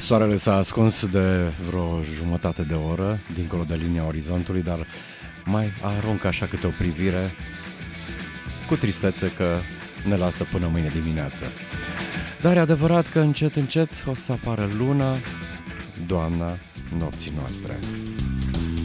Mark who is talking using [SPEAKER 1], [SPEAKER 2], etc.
[SPEAKER 1] Soarele s-a ascuns de vreo jumătate de oră dincolo de linia orizontului, dar mai aruncă așa câte o privire cu tristețe că ne lasă până mâine dimineață. Dar e adevărat că încet, încet o să apară luna, doamna nopții noastre.